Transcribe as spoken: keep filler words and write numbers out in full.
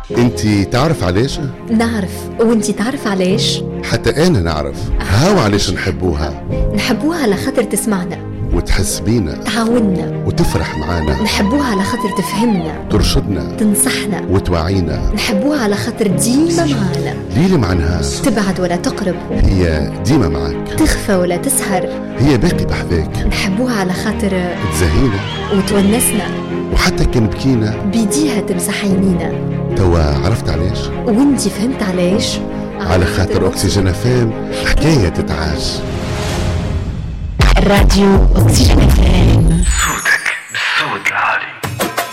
انتي تعرف علاش؟ نعرف، وانتي تعرف علاش؟ حتى انا نعرف. هاو علاش نحبوها. نحبوها على خاطر تسمعنا وتحس بينا، تعاوننا وتفرح معانا. نحبوها على خاطر تفهمنا، ترشدنا، تنصحنا، وتوعينا. نحبوها على خاطر ديما معانا. ليلة مع نهار، تبعد ولا تقرب، هي ديما معك. تخفى ولا تسهر، هي باقي بحذاك. نحبوها على خاطر تزهينا وتونسنا، وحتى كان بكينا بيديها تمسح عينينا. توا عرفت علاش؟ وانتي فهمت علاش؟ على خاطر أكسجين فام حكاية تتعاش. راديو أكسجين فام.